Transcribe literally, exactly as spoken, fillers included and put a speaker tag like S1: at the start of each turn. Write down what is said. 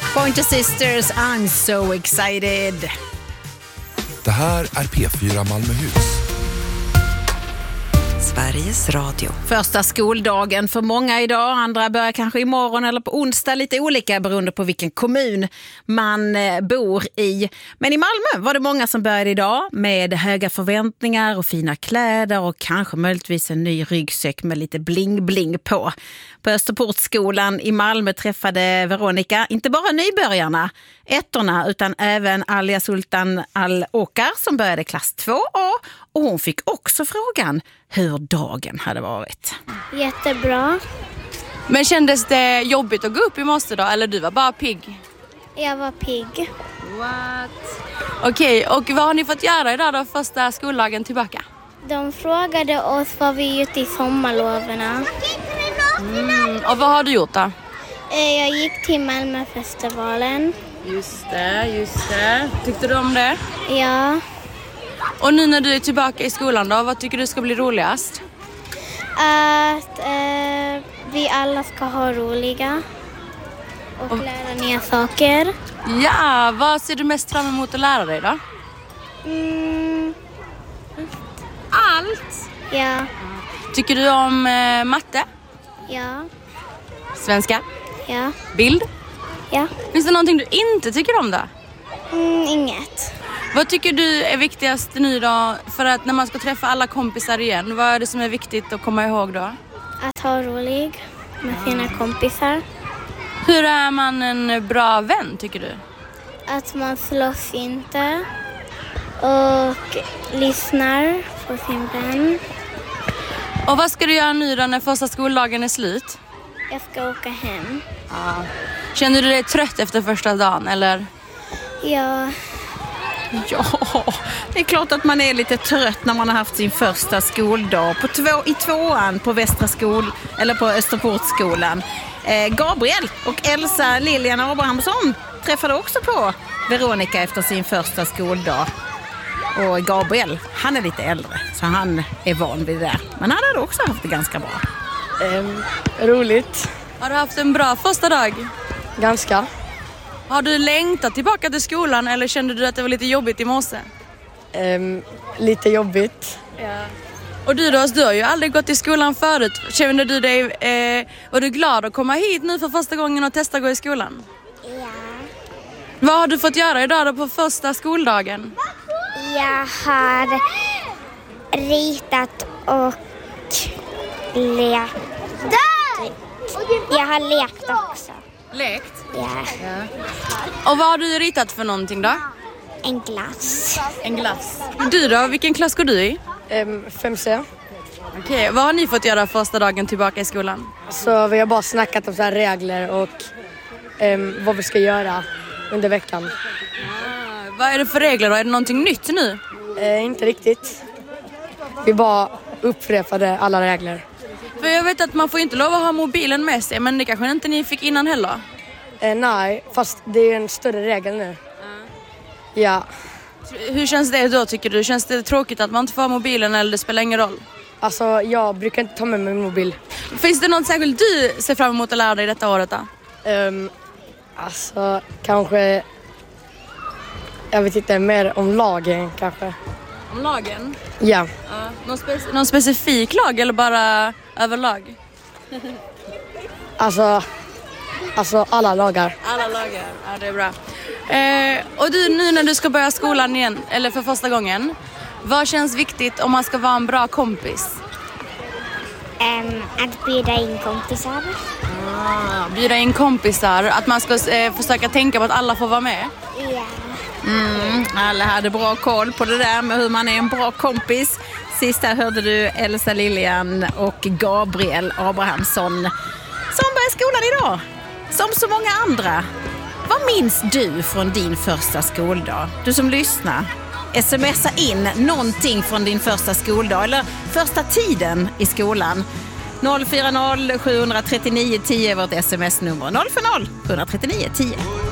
S1: Pointer Sisters, I'm so excited.
S2: Det här är P fyra Malmöhus.
S3: Sveriges Radio.
S1: Första skoldagen för många idag, andra börjar kanske imorgon eller på onsdag, lite olika beroende på vilken kommun man bor i. Men i Malmö var det många som började idag med höga förväntningar och fina kläder och kanske möjligtvis en ny ryggsäck med lite bling-bling på. På Österportskolan i Malmö träffade Veronica inte bara nybörjarna, ettorna, utan även Alia Sultan Al-Okar som började klass två A, och hon fick också frågan hur dagen hade varit.
S4: Jättebra.
S5: Men kändes det jobbigt att gå upp i morse då, eller du var bara pigg?
S4: Jag var pigg.
S5: What? Okej, okay, och vad har ni fått göra idag då, första skoldagen tillbaka?
S4: De frågade oss vad vi gjort i sommarloverna.
S5: Mm, och vad har du gjort då?
S4: Jag gick till Malmöfestivalen.
S5: Just det, just det. Tyckte du om det?
S4: Ja.
S5: Och nu när du är tillbaka i skolan då, vad tycker du ska bli roligast?
S4: Att eh, vi alla ska ha roliga och, och lära nya saker.
S5: Ja, vad ser du mest fram emot att lära dig då?
S4: Mm.
S5: Allt?
S4: Ja.
S5: Tycker du om eh, matte?
S4: Ja.
S5: Svenska?
S4: Ja.
S5: Bild?
S4: Ja.
S5: Finns det någonting du inte tycker om då?
S4: Mm, inget.
S5: Vad tycker du är viktigast nu då, för att när man ska träffa alla kompisar igen, vad är det som är viktigt att komma ihåg då?
S4: Att ha rolig med sina kompisar.
S5: Hur är man en bra vän tycker du?
S4: Att man slåss inte och lyssnar på sin vän.
S5: Och vad ska du göra nu då när första skoldagen är slut?
S4: Jag ska åka hem.
S5: Ja. Känner du dig trött efter första dagen eller?
S4: Ja.
S1: Ja, det är klart att man är lite trött när man har haft sin första skoldag på två, i tvåan på Västra skol eller på Österportskolan. Eh, Gabriel och Elsa Lilian Abrahamsson träffade också på Veronica efter sin första skoldag. Och Gabriel, han är lite äldre så han är van vid det där. Men han hade också haft det ganska bra.
S6: Um, roligt.
S5: Har du haft en bra första dag?
S6: Ganska.
S5: Har du längtat tillbaka till skolan eller kände du att det var lite jobbigt i morse?
S6: Um, lite jobbigt.
S5: Ja. Och du då, du har ju aldrig gått i skolan förut. Kände du dig, eh, var du glad att komma hit nu för första gången och testa att gå i skolan?
S4: Ja.
S5: Vad har du fått göra idag då på första skoldagen?
S4: Jag har ritat och lekt. Jag har lekt också.
S5: Lekt?
S4: Ja.
S5: Ja. Och vad har du ritat för någonting då?
S4: En glass.
S5: En glass. Du då, vilken klass går du i?
S6: Um, fem C.
S5: Okej, okay. Vad har ni fått göra första dagen tillbaka i skolan?
S6: Så vi har bara snackat om så här regler och um, vad vi ska göra under veckan.
S5: Ah, vad är det för regler då? Är det någonting nytt nu?
S6: Uh, inte riktigt. Vi bara upprepade alla regler.
S5: För jag vet att man får inte lov att ha mobilen med sig, men det kanske inte ni fick innan heller?
S6: Uh, nej, fast det är en större regel nu. Uh. Ja.
S5: Hur känns det då tycker du? Känns det tråkigt att man inte får ha mobilen eller det spelar ingen roll?
S6: Alltså jag brukar inte ta med min mobil.
S5: Finns det något särskilt du ser fram emot att lära dig detta året då?
S6: Um, alltså kanske, jag vet inte, mer om lagen kanske.
S5: Om lagen?
S6: Ja.
S5: Ja. Någon, spec- någon specifik lag eller bara överlag?
S6: Alltså, alltså alla lagar.
S5: Alla lagar, ja det är bra. Eh, och du, nu när du ska börja skolan igen, eller för första gången, vad känns viktigt om man ska vara en bra kompis?
S4: Um, att bjuda in kompisar.
S5: Ah, bjuda in kompisar, att man ska eh, försöka tänka på att alla får vara med.
S4: Ja.
S1: Mm, alla hade bra koll på det där med hur man är en bra kompis. Sist här hörde du Elsa Lilian och Gabriel Abrahamsson som börjar skolan idag. Som så många andra. Vad minns du från din första skoldag? Du som lyssnar, smsa in någonting från din första skoldag eller första tiden i skolan. noll fyra noll sju tre nio tio är vårt sms-nummer. noll fyra noll sju tre nio tio.